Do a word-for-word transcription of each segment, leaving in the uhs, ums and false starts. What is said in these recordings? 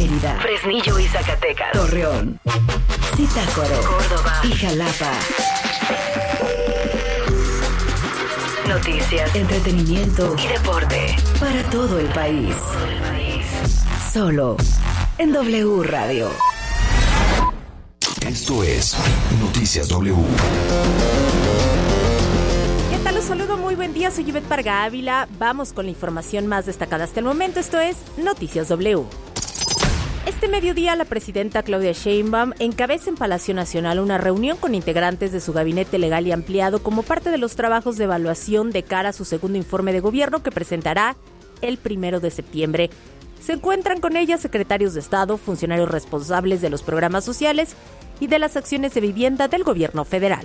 Mérida, Fresnillo y Zacatecas, Torreón, Zitácuaro, Córdoba y Jalapa. Noticias, Entretenimiento y deporte para todo el país. Solo en W Radio. Esto es Noticias W. ¿Qué tal? Los saludo, muy buen día, soy Ivette Parga Ávila. Vamos con la información más destacada hasta el momento. Esto es Noticias W. Este mediodía, la presidenta Claudia Sheinbaum encabeza en Palacio Nacional una reunión con integrantes de su gabinete legal y ampliado como parte de los trabajos de evaluación de cara a su segundo informe de gobierno que presentará el primero de septiembre. Se encuentran con ella secretarios de Estado, funcionarios responsables de los programas sociales y de las acciones de vivienda del gobierno federal.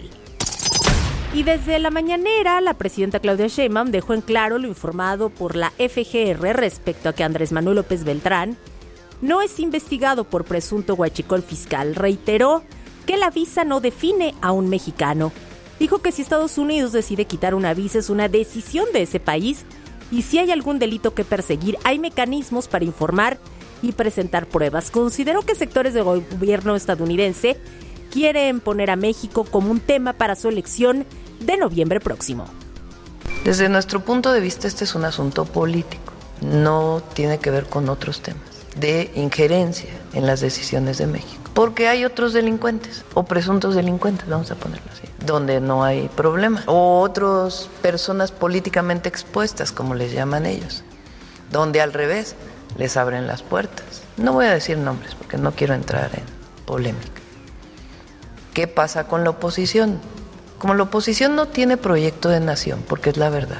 Y desde la mañanera, la presidenta Claudia Sheinbaum dejó en claro lo informado por la F G R respecto a que Andrés Manuel López Beltrán no es investigado por presunto huachicol fiscal. Reiteró que la visa no define a un mexicano. Dijo que si Estados Unidos decide quitar una visa es una decisión de ese país y si hay algún delito que perseguir hay mecanismos para informar y presentar pruebas. Consideró que sectores del gobierno estadounidense quieren poner a México como un tema para su elección de noviembre próximo. Desde nuestro punto de vista, este es un asunto político, no tiene que ver con otros temas de injerencia en las decisiones de México, porque hay otros delincuentes o presuntos delincuentes, vamos a ponerlo así, donde no hay problema, o otras personas políticamente expuestas, como les llaman ellos, donde al revés les abren las puertas. No voy a decir nombres porque no quiero entrar en polémica. ¿Qué pasa con la oposición? Como la oposición no tiene proyecto de nación, porque es la verdad,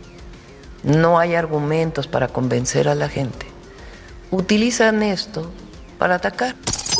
no hay argumentos para convencer a la gente, utilizan esto para atacar.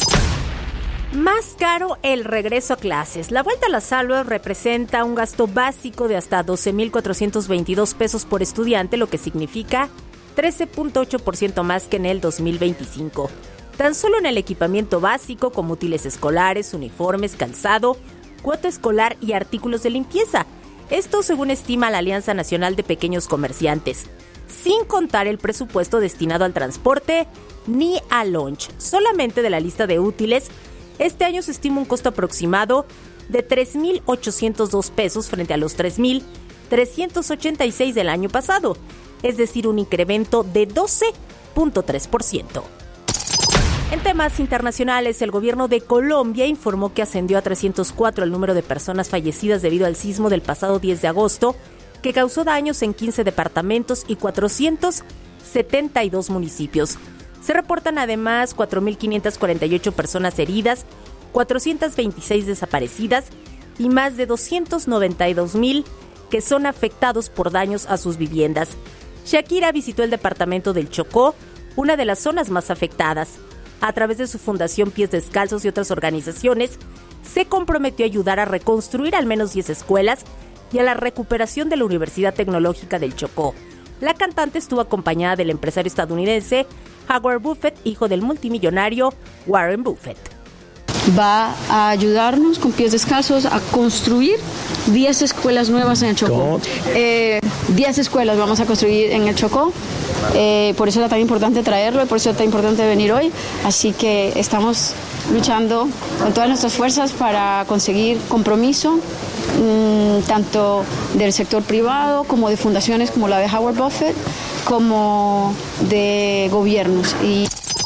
Más caro el regreso a clases. La vuelta a las aulas representa un gasto básico de hasta doce mil cuatrocientos veintidós pesos por estudiante, lo que significa trece punto ocho por ciento más que en el dos mil veinticinco. Tan solo en el equipamiento básico como útiles escolares, uniformes, calzado, cuota escolar y artículos de limpieza. Esto según estima la Alianza Nacional de Pequeños Comerciantes, sin contar el presupuesto destinado al transporte ni al lunch. Solamente de la lista de útiles, este año se estima un costo aproximado de tres mil ochocientos dos pesos frente a los tres mil trescientos ochenta y seis del año pasado, es decir, un incremento de doce punto tres por ciento. En temas internacionales, el gobierno de Colombia informó que ascendió a trescientos cuatro el número de personas fallecidas debido al sismo del pasado diez de agosto, que causó daños en quince departamentos y cuatrocientos setenta y dos municipios. Se reportan además cuatro mil quinientas cuarenta y ocho personas heridas, cuatrocientas veintiséis desaparecidas y más de doscientos noventa y dos mil que son afectados por daños a sus viviendas. Shakira visitó el departamento del Chocó, una de las zonas más afectadas. A través de su fundación Pies Descalzos y otras organizaciones, se comprometió a ayudar a reconstruir al menos diez escuelas y a la recuperación de la Universidad Tecnológica del Chocó. La cantante estuvo acompañada del empresario estadounidense Howard Buffett, hijo del multimillonario Warren Buffett. Va a ayudarnos con Pies Descalzos a construir diez escuelas nuevas en el Chocó. Eh, diez escuelas vamos a construir en el Chocó. Eh, por eso era tan importante traerlo y por eso era tan importante venir hoy. Así que estamos luchando con todas nuestras fuerzas para conseguir compromiso, mmm, tanto del sector privado como de fundaciones como la de Howard Buffett, como de gobiernos. Y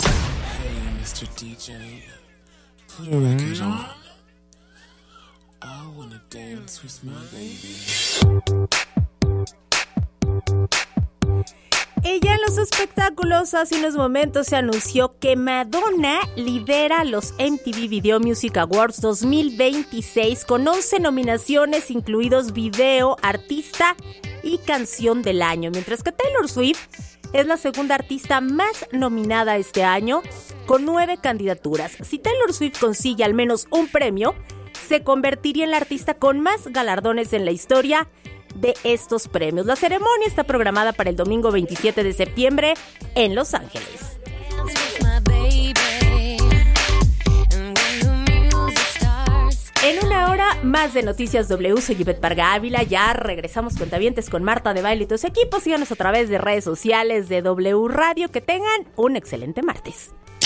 Ella en los espectáculos hace unos momentos se anunció que Madonna lidera los M T V Video Music Awards dos mil veintiséis con once nominaciones, incluidos Video, Artista y Canción del Año, mientras que Taylor Swift es la segunda artista más nominada este año con nueve candidaturas. Si Taylor Swift consigue al menos un premio, se convertiría en la artista con más galardones en la historia de estos premios. La ceremonia está programada para el domingo veintisiete de septiembre en Los Ángeles. En una hora más de Noticias W, soy Ivette Parga Ávila. Ya regresamos cuentavientes con Marta de Baile y tus equipos. Síganos a través de redes sociales de W Radio. Que tengan un excelente martes.